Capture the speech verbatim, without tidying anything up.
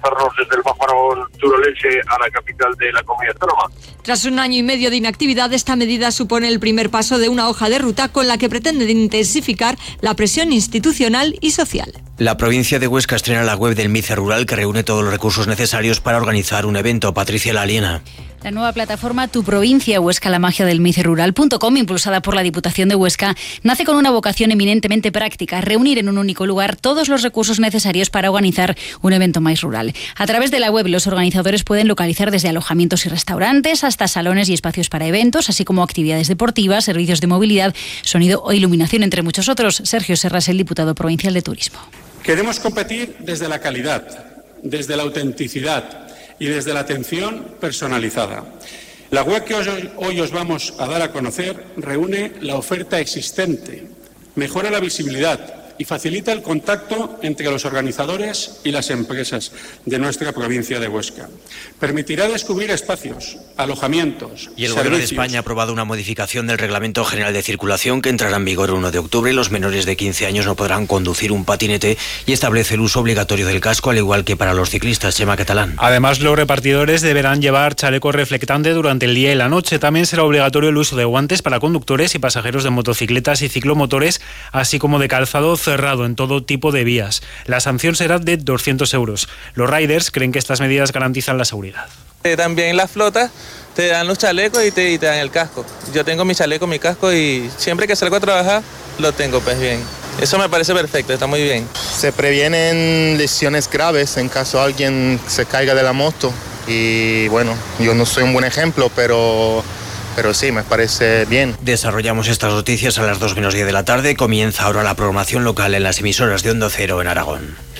desplazarnos desde el Bajo Turolense a la capital de la comunidad autónoma. Tras un año y medio de inactividad, esta medida supone el primer paso de una hoja de ruta con la que pretende intensificar la presión institucional y social. La provincia de Huesca estrena la web del MICE Rural, que reúne todos los recursos necesarios para organizar un evento. Patricia Laliena. La nueva plataforma Tu Provincia Huesca, la magia del mice rural punto com, impulsada por la Diputación de Huesca, nace con una vocación eminentemente práctica: reunir en un único lugar todos los recursos necesarios para organizar un evento más rural. A través de la web, los organizadores pueden localizar desde alojamientos y restaurantes hasta salones y espacios para eventos, así como actividades deportivas, servicios de movilidad, sonido o iluminación, entre muchos otros. Sergio Serras, el diputado provincial de Turismo. Queremos competir desde la calidad, desde la autenticidad y desde la atención personalizada. La web que hoy, hoy os vamos a dar a conocer reúne la oferta existente, mejora la visibilidad y facilita el contacto entre los organizadores y las empresas de nuestra provincia de Huesca. Permitirá descubrir espacios, alojamientos, Y el servicios. Gobierno de España ha aprobado una modificación del Reglamento General de Circulación que entrará en vigor el uno de octubre. Los menores de quince años no podrán conducir un patinete y establece el uso obligatorio del casco, al igual que para los ciclistas. Chema Catalán. Además, los repartidores deberán llevar chaleco reflectante durante el día y la noche. También será obligatorio el uso de guantes para conductores y pasajeros de motocicletas y ciclomotores, así como de calzado cerrado en todo tipo de vías. La sanción será de doscientos euros. Los riders creen que estas medidas garantizan la seguridad. También las flotas te dan los chalecos y te, y te dan el casco. Yo tengo mi chaleco, mi casco, y siempre que salgo a trabajar lo tengo pues bien. Eso me parece perfecto, está muy bien. Se previenen lesiones graves en caso alguien se caiga de la moto. Y bueno, yo no soy un buen ejemplo, pero... Pero sí, me parece bien. Desarrollamos estas noticias a las dos menos diez de la tarde. Comienza ahora la programación local en las emisoras de Onda Cero en Aragón.